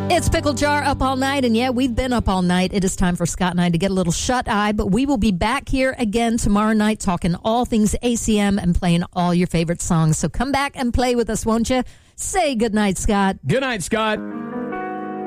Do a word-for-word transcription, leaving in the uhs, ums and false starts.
It's Pickle Jar up all night, and yeah, we've been up all night. It is time for Scott and I to get a little shut-eye, but we will be back here again tomorrow night talking all things A C M and playing all your favorite songs. So come back and play with us, won't you? Say goodnight, Scott. Good night, Scott.